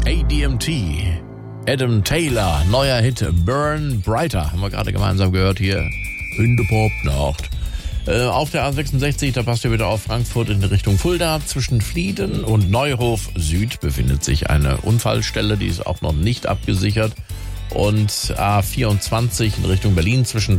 ADMT, Adam Taylor, neuer Hit Burn Brighter, haben wir gerade gemeinsam gehört hier in der Popnacht. Auf der A66, da passt ihr wieder auf Frankfurt in Richtung Fulda. Zwischen Flieden und Neuhof Süd befindet sich eine Unfallstelle, die ist auch noch nicht abgesichert. Und A24 in Richtung Berlin zwischen